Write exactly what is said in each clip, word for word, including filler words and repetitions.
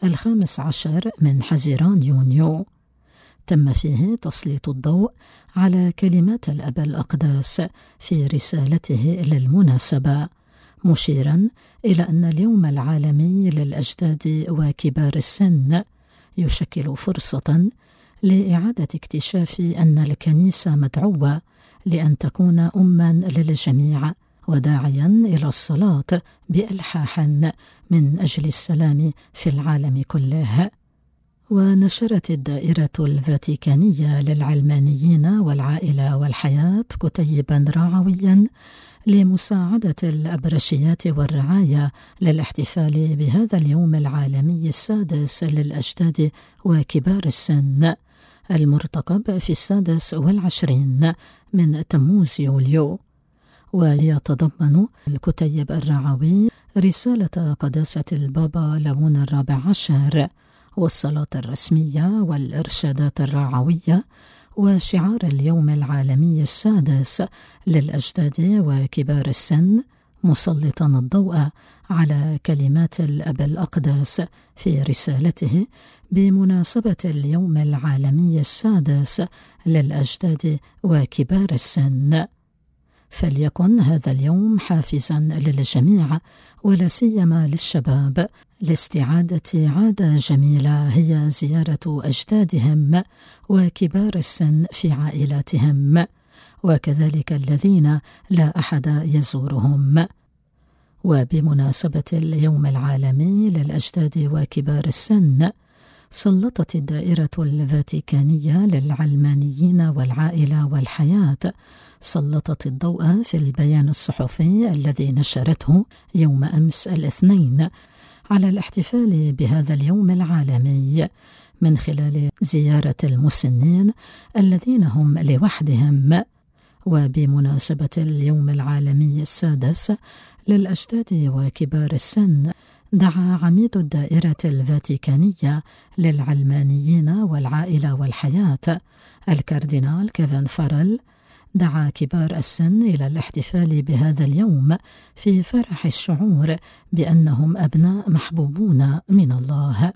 الخامس عشر من حزيران يونيو. تم فيه تسليط الضوء على كلمات الأب الأقدس في رسالته للمناسبة، مشيرا إلى أن اليوم العالمي للأجداد وكبار السن يشكل فرصة لإعادة اكتشاف أن الكنيسة مدعوة لأن تكون أمًا للجميع، وداعيا إلى الصلاة بإلحاح من أجل السلام في العالم كله. ونشرت الدائرة الفاتيكانية للعلمانيين والعائلة والحياة كتيبا رعويا لمساعدة الأبرشيات والرعاية للاحتفال بهذا اليوم العالمي السادس للأجداد وكبار السن، المرتقب في السادس والعشرين من تموز يوليو. ويتضمن الكتيب الرعوي رسالة قداسة البابا ليون الرابع عشر، والصلاة الرسمية والإرشادات الرعوية، وشعار اليوم العالمي السادس للأجداد وكبار السن، مسلطا الضوء على كلمات الأب الأقدس في رسالته بمناسبة اليوم العالمي السادس للأجداد وكبار السن. فليكن هذا اليوم حافزا للجميع، ولا سيما للشباب، لاستعادة عادة جميلة هي زيارة أجدادهم وكبار السن في عائلاتهم، وكذلك الذين لا أحد يزورهم. وبمناسبة اليوم العالمي للأجداد وكبار السن، سلطت الدائرة الفاتيكانية للعلمانيين والعائلة والحياة سلطت الضوء في البيان الصحفي الذي نشرته يوم أمس الاثنين على الاحتفال بهذا اليوم العالمي من خلال زيارة المسنين الذين هم لوحدهم. وبمناسبة اليوم العالمي السادس للأجداد وكبار السن، دعا عميد الدائرة الفاتيكانية للعلمانيين والعائلة والحياة الكاردينال كيفن فارل، دعا كبار السن إلى الاحتفال بهذا اليوم في فرح الشعور بأنهم أبناء محبوبون من الله.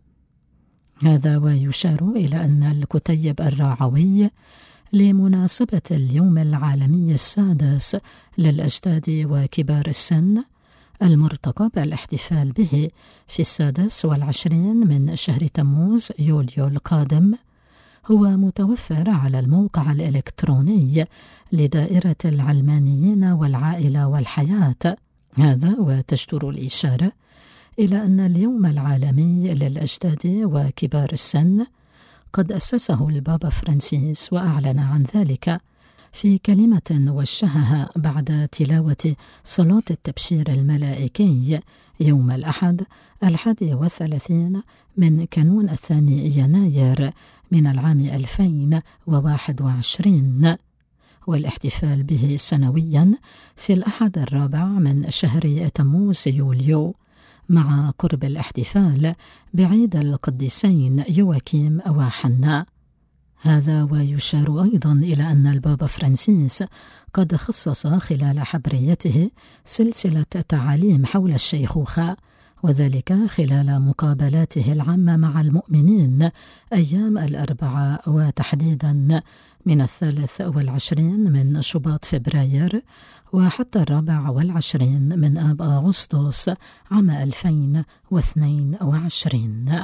هذا ويشار إلى أن الكتيب الرعوي لمناسبة اليوم العالمي السادس للأجداد وكبار السن، المرتقب الاحتفال به في السادس والعشرين من شهر تموز يوليو القادم، هو متوفر على الموقع الإلكتروني لدائرة العلمانيين والعائلة والحياة. هذا وتجدر الإشارة إلى أن اليوم العالمي للأجداد وكبار السن قد أسسه البابا فرانسيس، وأعلن عن ذلك في كلمة وجهها بعد تلاوة صلاة التبشير الملائكي يوم الأحد الحادي والثلاثين من كانون الثاني يناير من العام ألفين وواحد وعشرين، والاحتفال به سنويا في الأحد الرابع من شهر تموز يوليو، مع قرب الاحتفال بعيد القديسين يواكيم وحنا. هذا ويشار أيضا إلى أن البابا فرانسيس قد خصص خلال حبريته سلسلة تعاليم حول الشيخوخة، وذلك خلال مقابلاته العامة مع المؤمنين أيام الأربعاء، وتحديدا من الثالث والعشرين من شباط فبراير وحتى الرابع والعشرين من آب أغسطس عام ألفين واثنين وعشرين.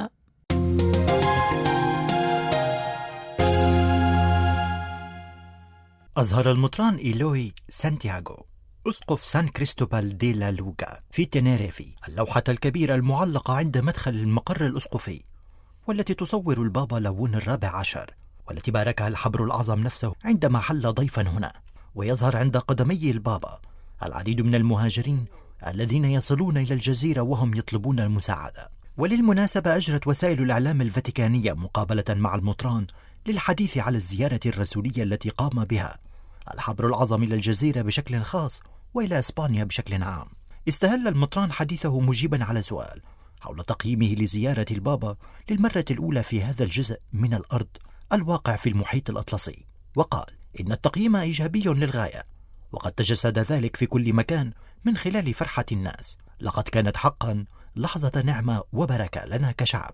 أظهر المطران إيلوي سانتياغو أسقف سان كريستوبال دي لا لوغا في تنيريفي اللوحة الكبيرة المعلقة عند مدخل المقر الأسقفي، والتي تصور البابا ليون الرابع عشر، والتي باركها الحبر الأعظم نفسه عندما حل ضيفا هنا. ويظهر عند قدمي البابا العديد من المهاجرين الذين يصلون إلى الجزيرة وهم يطلبون المساعدة. وللمناسبة أجرت وسائل الإعلام الفاتيكانية مقابلة مع المطران للحديث على الزيارة الرسولية التي قام بها الحبر الأعظم إلى الجزيرة بشكل خاص وإلى إسبانيا بشكل عام. استهل المطران حديثه مجيبا على سؤال حول تقييمه لزيارة البابا للمرة الأولى في هذا الجزء من الأرض الواقع في المحيط الأطلسي، وقال إن التقييم إيجابي للغاية، وقد تجسد ذلك في كل مكان من خلال فرحة الناس. لقد كانت حقا لحظة نعمة وبركة لنا كشعب.